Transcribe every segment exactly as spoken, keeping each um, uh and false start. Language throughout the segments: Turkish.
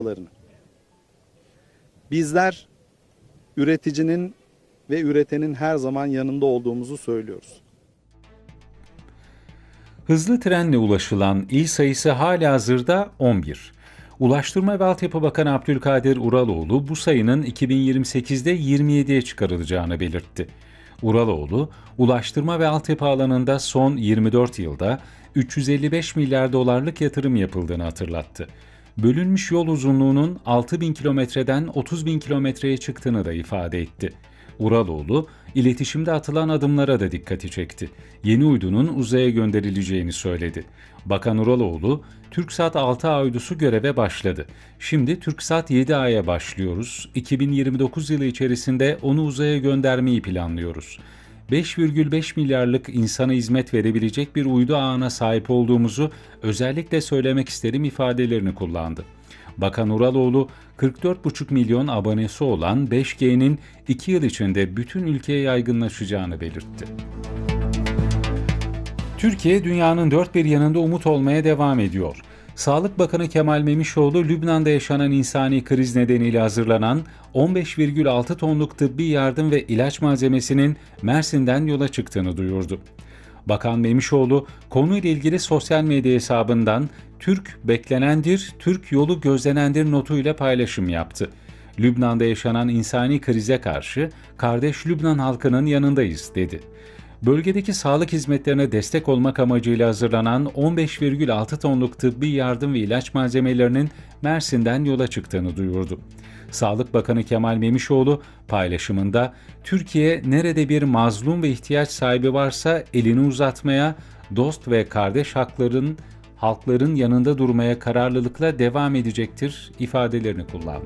Bizler üreticinin ve üretenin her zaman yanında olduğumuzu söylüyoruz. Hızlı trenle ulaşılan il sayısı halihazırda on bir. Ulaştırma ve Altyapı Bakanı Abdülkadir Uraloğlu bu sayının iki bin yirmi sekizde yirmi yediye çıkarılacağını belirtti. Uraloğlu, ulaştırma ve altyapı alanında son yirmi dört yılda üç yüz elli beş milyar dolarlık yatırım yapıldığını hatırlattı. Bölünmüş yol uzunluğunun altı bin kilometreden otuz bin kilometreye çıktığını da ifade etti. Uraloğlu, iletişimde atılan adımlara da dikkati çekti. Yeni uydunun uzaya gönderileceğini söyledi. Bakan Uraloğlu, TürkSat altı A uydusu göreve başladı. Şimdi TürkSat yedi A'ya başlıyoruz. iki bin yirmi dokuz yılı içerisinde onu uzaya göndermeyi planlıyoruz. beş virgül beş milyarlık insana hizmet verebilecek bir uydu ağına sahip olduğumuzu özellikle söylemek isterim ifadelerini kullandı. Bakan Uraloğlu, kırk dört buçuk milyon abonesi olan beş G'nin iki yıl içinde bütün ülkeye yaygınlaşacağını belirtti. Türkiye, dünyanın dört bir yanında umut olmaya devam ediyor. Sağlık Bakanı Kemal Memişoğlu, Lübnan'da yaşanan insani kriz nedeniyle hazırlanan on beş virgül altı tonluk tıbbi yardım ve ilaç malzemesinin Mersin'den yola çıktığını duyurdu. Bakan Memişoğlu, konuyla ilgili sosyal medya hesabından "Türk beklenendir, Türk yolu gözlenendir" notuyla paylaşım yaptı. Lübnan'da yaşanan insani krize karşı kardeş Lübnan halkının yanındayız dedi. Bölgedeki sağlık hizmetlerine destek olmak amacıyla hazırlanan on beş virgül altı tonluk tıbbi yardım ve ilaç malzemelerinin Mersin'den yola çıktığını duyurdu. Sağlık Bakanı Kemal Memişoğlu paylaşımında, "Türkiye nerede bir mazlum ve ihtiyaç sahibi varsa elini uzatmaya, dost ve kardeş hakların, halkların yanında durmaya kararlılıkla devam edecektir" ifadelerini kullandı.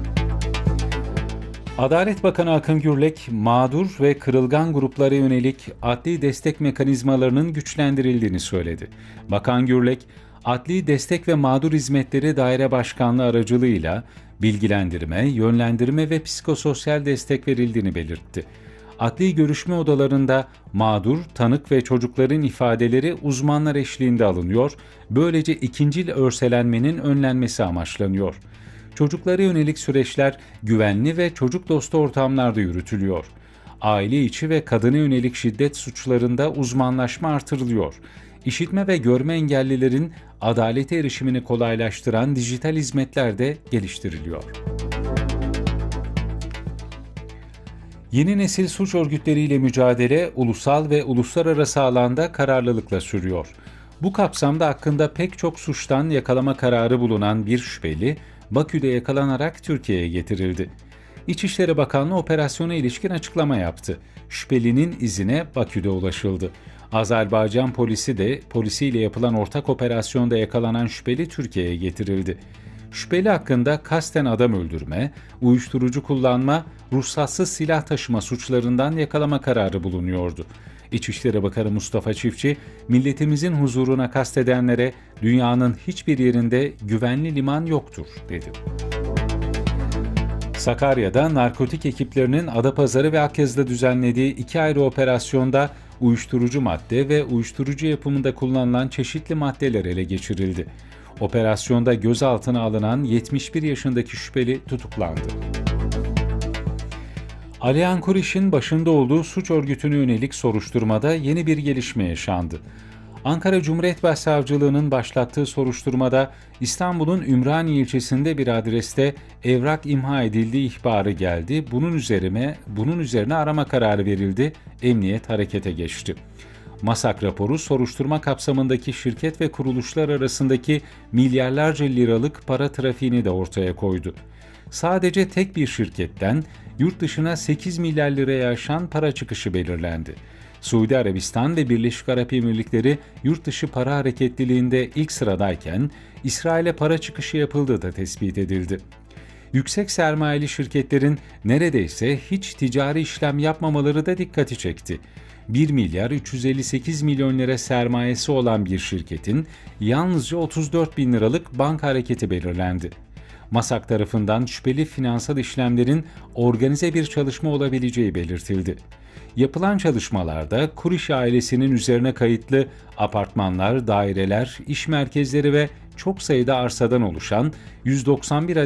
Adalet Bakanı Akın Gürlek, mağdur ve kırılgan gruplara yönelik adli destek mekanizmalarının güçlendirildiğini söyledi. Bakan Gürlek, Adli Destek ve Mağdur Hizmetleri Daire Başkanlığı aracılığıyla bilgilendirme, yönlendirme ve psikososyal destek verildiğini belirtti. Adli görüşme odalarında mağdur, tanık ve çocukların ifadeleri uzmanlar eşliğinde alınıyor, böylece ikincil örselenmenin önlenmesi amaçlanıyor. Çocuklara yönelik süreçler güvenli ve çocuk dostu ortamlarda yürütülüyor. Aile içi ve kadına yönelik şiddet suçlarında uzmanlaşma artırılıyor. İşitme ve görme engellilerin adalete erişimini kolaylaştıran dijital hizmetler de geliştiriliyor. Yeni nesil suç örgütleriyle mücadele ulusal ve uluslararası alanda kararlılıkla sürüyor. Bu kapsamda hakkında pek çok suçtan yakalama kararı bulunan bir şüpheli, Bakü'de yakalanarak Türkiye'ye getirildi. İçişleri Bakanlığı operasyona ilişkin açıklama yaptı. Şüphelinin izine Bakü'de ulaşıldı. Azerbaycan polisi de polisiyle yapılan ortak operasyonda yakalanan şüpheli Türkiye'ye getirildi. Şüpheli hakkında kasten adam öldürme, uyuşturucu kullanma, ruhsatsız silah taşıma suçlarından yakalama kararı bulunuyordu. İçişleri Bakanı Mustafa Çiftçi, "Milletimizin huzuruna kastedenlere dünyanın hiçbir yerinde güvenli liman yoktur" dedi. Sakarya'da narkotik ekiplerinin Adapazarı ve Akyazı'da düzenlediği iki ayrı operasyonda uyuşturucu madde ve uyuşturucu yapımında kullanılan çeşitli maddeler ele geçirildi. Operasyonda gözaltına alınan yetmiş bir yaşındaki şüpheli tutuklandı. Alihan Kuriş'in başında olduğu suç örgütüne yönelik soruşturmada yeni bir gelişme yaşandı. Ankara Cumhuriyet Başsavcılığı'nın başlattığı soruşturmada İstanbul'un Ümraniye ilçesinde bir adreste evrak imha edildiği ihbarı geldi. Bunun üzerine, bunun üzerine arama kararı verildi. Emniyet harekete geçti. MASAK raporu soruşturma kapsamındaki şirket ve kuruluşlar arasındaki milyarlarca liralık para trafiğini de ortaya koydu. Sadece tek bir şirketten yurt dışına sekiz milyar liraya aşan para çıkışı belirlendi. Suudi Arabistan ve Birleşik Arap Emirlikleri yurt dışı para hareketliliğinde ilk sıradayken İsrail'e para çıkışı yapıldığı da tespit edildi. Yüksek sermayeli şirketlerin neredeyse hiç ticari işlem yapmamaları da dikkati çekti. bir milyar üç yüz elli sekiz milyon lira sermayesi olan bir şirketin yalnızca otuz dört bin liralık banka hareketi belirlendi. MASAK tarafından şüpheli finansal işlemlerin organize bir çalışma olabileceği belirtildi. Yapılan çalışmalarda Kuriş ailesinin üzerine kayıtlı apartmanlar, daireler, iş merkezleri ve çok sayıda arsadan oluşan yüz doksan bir